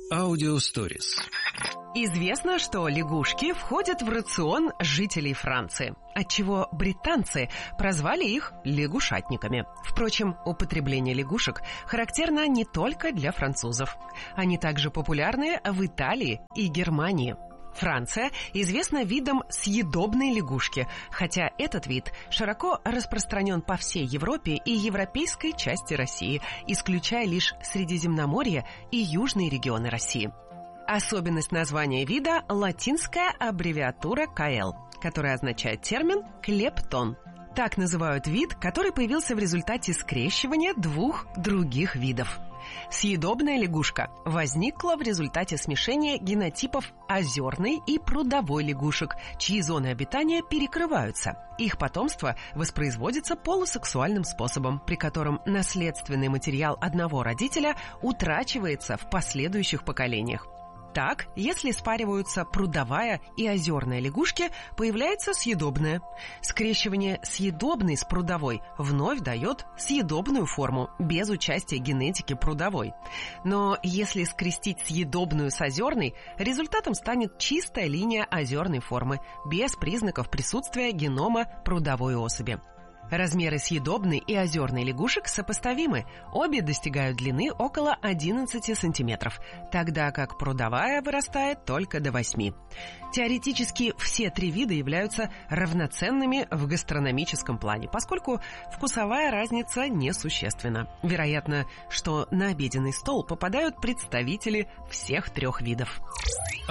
Аудиосторис. Известно, что лягушки входят в рацион жителей Франции, отчего британцы прозвали их лягушатниками. Впрочем, употребление лягушек характерно не только для французов. Они также популярны в Италии и Германии. Франция известна видом съедобной лягушки, хотя этот вид широко распространен по всей Европе и европейской части России, исключая лишь Средиземноморье и южные регионы России. Особенность названия вида – латинская аббревиатура «КЛ», которая означает термин «клептон». Так называют вид, который появился в результате скрещивания двух других видов. Съедобная лягушка возникла в результате смешения генотипов озерной и прудовой лягушек, чьи зоны обитания перекрываются. Их потомство воспроизводится полусексуальным способом, при котором наследственный материал одного родителя утрачивается в последующих поколениях. Так, если спариваются прудовая и озерная лягушки, появляется съедобная. Скрещивание съедобной с прудовой вновь дает съедобную форму, без участия генетики прудовой. Но если скрестить съедобную с озерной, результатом станет чистая линия озерной формы, без признаков присутствия генома прудовой особи. Размеры съедобной и озерной лягушек сопоставимы. Обе достигают длины около 11 сантиметров, тогда как прудовая вырастает только до 8. Теоретически все три вида являются равноценными в гастрономическом плане, поскольку вкусовая разница несущественна. Вероятно, что на обеденный стол попадают представители всех трех видов.